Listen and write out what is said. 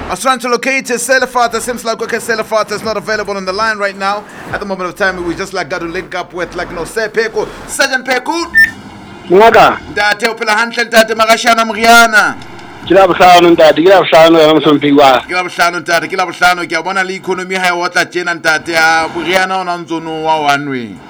I was trying to locate Selefata. Seems like okay, Selefata is not available on the line right now. At the moment of time, we just like got to link up with like Sepeku. Sergeant Peku. Mwaga. Ntate upela hantle ntate magashana mriana. Kila bohlano ntate, kila bohlano ya mosompiwa. Kila bohlano ntate, kila bohlano ke a bona le economy ha e otla tjena ntate ya mriana ona ntsono wa one way.